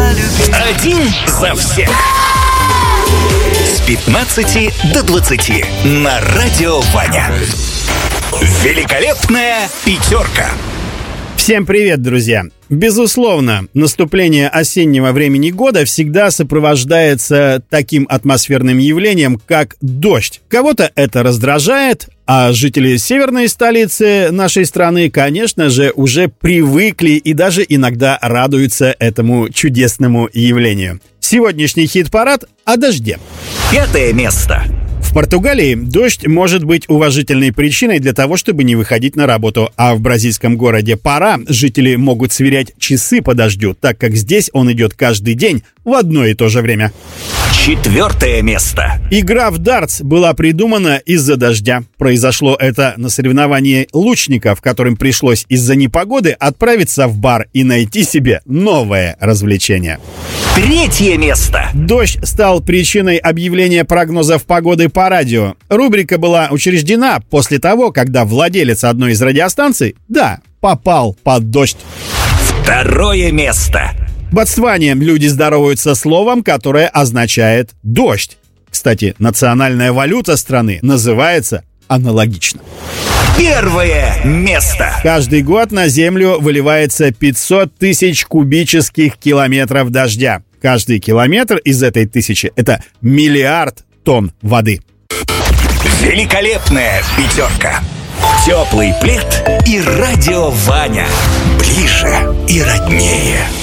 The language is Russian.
Один за всех. С 15 до 20 на Радио Ваня. Великолепная пятерка. Всем привет, друзья! Безусловно, наступление осеннего времени года всегда сопровождается таким атмосферным явлением, как дождь. Кого-то это раздражает, а жители северной столицы нашей страны, конечно же, уже привыкли и даже иногда радуются этому чудесному явлению. Сегодняшний хит-парад о дожде. 5 место. В Португалии дождь может быть уважительной причиной для того, чтобы не выходить на работу, а в бразильском городе Пара жители могут сверять часы по дождю, так как здесь он идет каждый день в одно и то же время. 4 место. Игра в дартс была придумана из-за дождя. Произошло это на соревновании лучников, которым пришлось из-за непогоды отправиться в бар и найти себе новое развлечение. 3 место. Дождь стал причиной объявления прогнозов погоды по радио. Рубрика была учреждена после того, когда владелец одной из радиостанций, попал под дождь. 2 место. В Ботсване люди здороваются словом, которое означает «дождь». Кстати, национальная валюта страны называется аналогично. 1 место. Каждый год на Землю выливается 500 тысяч кубических километров дождя. Каждый километр из этой тысячи – это миллиард тонн воды. Великолепная пятерка. Теплый плед и Радио Ваня. Ближе и роднее.